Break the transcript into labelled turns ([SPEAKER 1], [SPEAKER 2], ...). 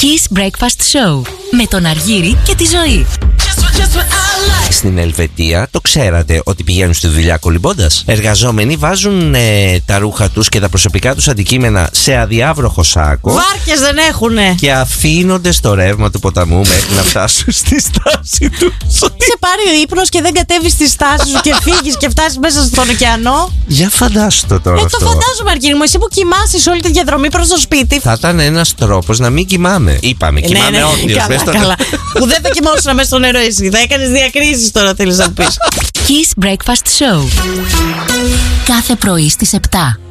[SPEAKER 1] Kiss Breakfast Show με τον Αργύρη και τη Ζωή.
[SPEAKER 2] Στην Ελβετία το ξέρατε ότι πηγαίνουν στη δουλειά κολυμπώντας? Εργαζόμενοι βάζουν τα ρούχα τους και τα προσωπικά τους αντικείμενα σε αδιάβροχο σάκο.
[SPEAKER 3] Βάρκες δεν έχουνε.
[SPEAKER 2] Και αφήνονται στο ρεύμα του ποταμού μέχρι να φτάσουν στη στάση τους.
[SPEAKER 3] Σε πάρει ο ύπνος και δεν κατέβεις στη στάση σου και φύγεις και φτάσεις μέσα στον ωκεανό.
[SPEAKER 2] Για φαντάσου το τώρα αυτό.
[SPEAKER 3] Το φαντάζομαι, Αργύρη μου. Εσύ που κοιμάσαι όλη τη διαδρομή προς το σπίτι.
[SPEAKER 2] Θα ήταν ένας τρόπος να μην κοιμάμαι. Είπαμε, κοιμάμαι όρθιος.
[SPEAKER 3] Καλά. Που δεν θα κοιμόσουν μέσα στο νερό εσύ. Θα έκανες διακρίσεις τώρα, θέλεις να πεις.
[SPEAKER 1] Kiss Breakfast Show. Κάθε πρωί στις 7.